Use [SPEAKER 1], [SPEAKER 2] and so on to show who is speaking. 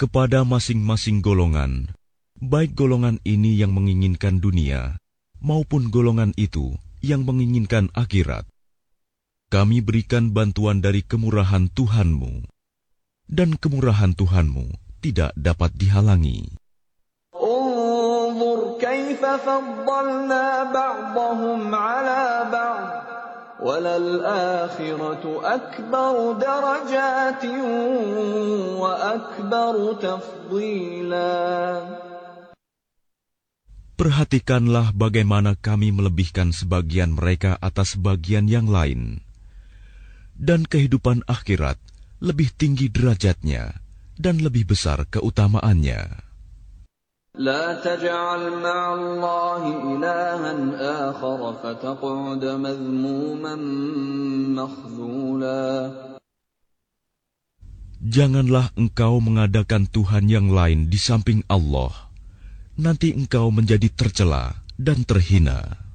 [SPEAKER 1] kepada masing-masing golongan, baik golongan ini yang menginginkan dunia, maupun golongan itu yang menginginkan akhirat. Kami berikan bantuan dari kemurahan Tuhanmu, dan kemurahan Tuhanmu tidak dapat dihalangi.
[SPEAKER 2] انظر كيف فضلنا بعضهم على بعض وللآخرة أكبر درجات وأكبر تفضيلا.
[SPEAKER 1] Perhatikanlah bagaimana kami melebihkan sebagian mereka atas sebagian yang lain. Dan kehidupan akhirat lebih tinggi derajatnya dan lebih besar keutamaannya.
[SPEAKER 2] لا تجعل مع الله إلها آخر فتقعد مذموما مخذولا.
[SPEAKER 1] Janganlah engkau mengadakan Tuhan yang lain di samping Allah. Nanti engkau menjadi tercela dan terhina.